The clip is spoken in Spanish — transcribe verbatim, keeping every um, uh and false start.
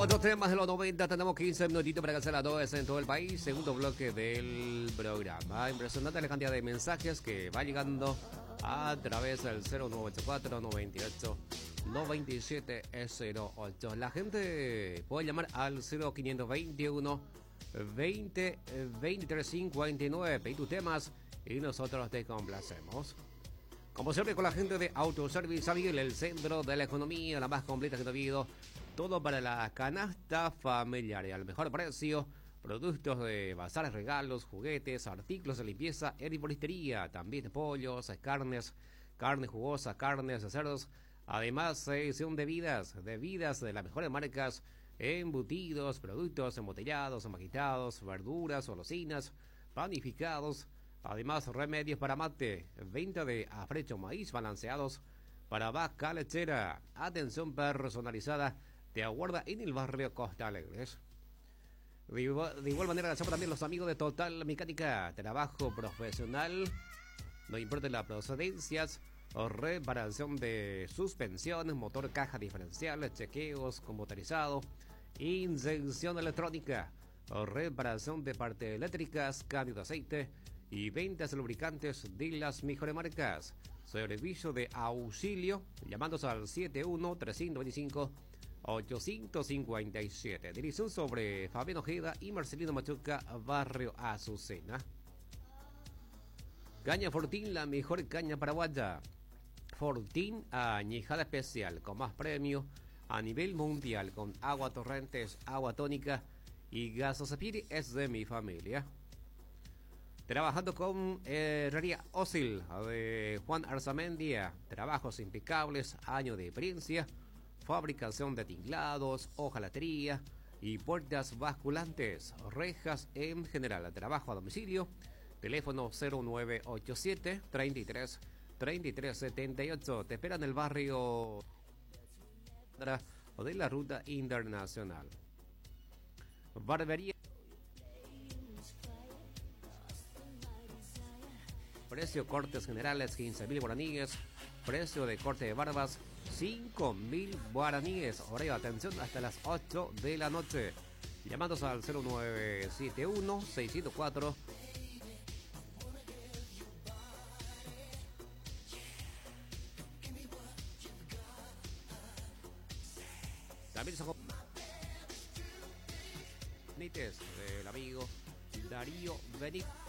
Otros temas de los noventa, tenemos quince minutitos para alcanzar las dos en todo el país. Segundo bloque del programa. Impresionante la cantidad de mensajes que va llegando a través del cero nueve ocho cuatro, noventa y ocho, noventa y siete cero ocho. La gente puede llamar al cero quinientos veintiuno, veinte, veintitrés cincuenta y nueve. Pedí tus temas y nosotros te complacemos. Como siempre con la gente de Autoservice San Miguel, el centro de la economía, la más completa que he tenido. Todo para la canasta familiar y al mejor precio. Productos de bazares, regalos, juguetes, artículos de limpieza, herboristería, también pollos, carnes, carne jugosa, carnes de cerdos. Además, sección de bebidas, bebidas de las mejores marcas, embutidos, productos embotellados, maquitados, verduras, golosinas, panificados. Además, remedios para mate, venta de afrecho maíz balanceados para vaca lechera. Atención personalizada te aguarda en el barrio Costa Alegre. De igual, de igual manera, agradecemos también los amigos de Total Mecánica, trabajo profesional, no importa las procedencias, o reparación de suspensiones, motor, caja diferencial, chequeos con motorizado, inyección electrónica, o reparación de partes eléctricas, cambio de aceite y ventas de lubricantes de las mejores marcas. Servicio de auxilio, llamándose al siete uno, tres cinco cinco, ocho cinco cinco siete. Dirección sobre Fabián Ojeda y Marcelino Machuca, barrio Azucena. Caña Fortín, la mejor caña paraguaya. Fortín añejada especial, con más premio a nivel mundial, con agua torrentes, agua tónica y gasosapir, es de mi familia. Trabajando con Herrería Osil de Juan Arzamendia, trabajos impecables, años de experiencia, fabricación de tinglados, hojalatería y puertas basculantes, rejas en general, trabajo a domicilio, teléfono cero nueve ocho siete, treinta y tres, treinta y tres setenta y ocho, te espera en el barrio de la Ruta Internacional. Barbería. Precio cortes generales quince mil guaraníes. Precio de corte de barbas cinco mil guaraníes. Horario de atención hasta las ocho de la noche. Llamándose al cero nueve siete uno, seis cero cuatro. También son Nites del amigo Darío Benítez.